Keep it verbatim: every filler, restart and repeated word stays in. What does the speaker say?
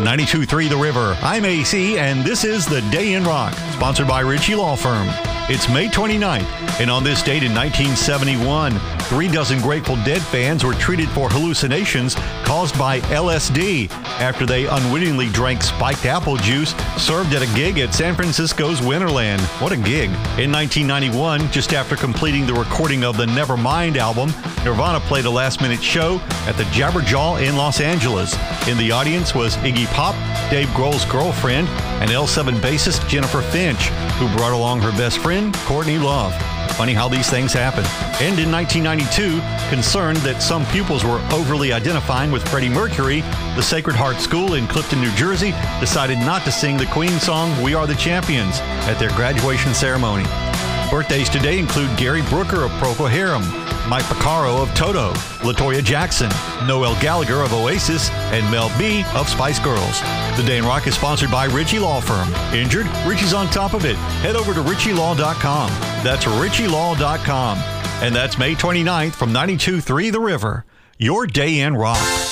ninety-two point three The River. I'm A C, and this is The Day in Rock, sponsored by Ritchie Law Firm. It's May twenty-ninth, and on this date in nineteen seventy-one, three dozen Grateful Dead fans were treated for hallucinations caused by L S D after they unwittingly drank spiked apple juice served at a gig at San Francisco's Winterland. What a gig. In nineteen ninety-one, just after completing the recording of the Nevermind album, Nirvana played a last-minute show at the Jabberjaw in Los Angeles. In the audience was Iggy Pop, Dave Grohl's girlfriend, and L seven bassist Jennifer Finch, who brought along her best friend, Courtney Love. Funny how these things happen. And in nineteen ninety-two, concerned that some pupils were overly identifying with Freddie Mercury, the Sacred Heart School in Clifton, New Jersey, decided not to sing the Queen song, We Are the Champions, at their graduation ceremony. Birthdays today include Gary Brooker of Procol Harum, Mike Porcaro of Toto, LaToya Jackson, Noel Gallagher of Oasis, and Mel B of Spice Girls. The Day in Rock is sponsored by Ritchie Law Firm. Injured? Ritchie's on top of it. Head over to ritchie law dot com. That's ritchie law dot com. And that's May twenty-ninth from ninety-two point three The River. Your Day in Rock.